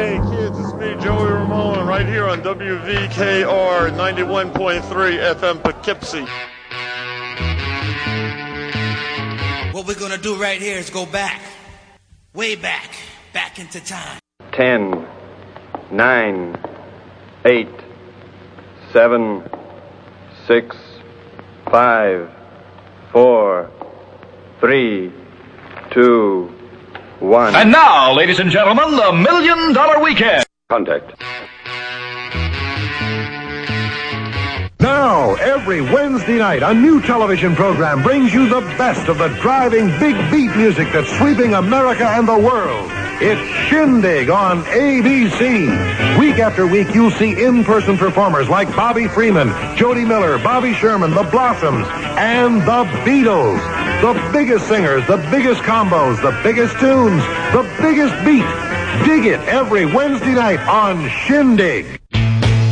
Hey kids, it's me, Joey Ramone, right here on WVKR 91.3 FM Poughkeepsie. What we're gonna do right here is go back, way back into time. 10, 9, 8, 7, 6, 5, 4, 3, 2, 1. And now, ladies and gentlemen, the $1 Million Weekend. Contact. Now, every Wednesday night, a new television program brings you the best of the driving big beat music that's sweeping America and the world. It's Shindig on ABC. Week after week, you'll see in-person performers like Bobby Freeman, Jody Miller, Bobby Sherman, The Blossoms, and The Beatles. The biggest singers, the biggest combos, the biggest tunes, the biggest beat. Dig it every Wednesday night on Shindig.